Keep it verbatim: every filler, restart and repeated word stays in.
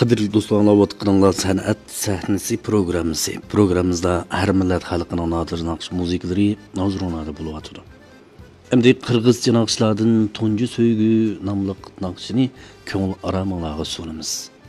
Qadrli do'stlar, anlayotganlar san'at sahnasi programmasi. Programmamizda har millat xalqining nodir naqsh musiqalari nozronada bo'lyapti. Endi qirg'izcha naqshlardan Tunji So'ygu nomli naqshini ko'ngil aramalaga sunamiz.